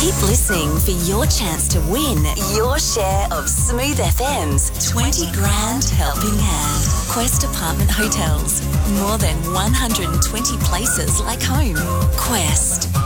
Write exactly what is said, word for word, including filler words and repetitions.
Keep listening for your chance to win your share of Smooth F M's twenty grand helping hand. Quest Apartment Hotels. More than one hundred twenty places like home. Quest.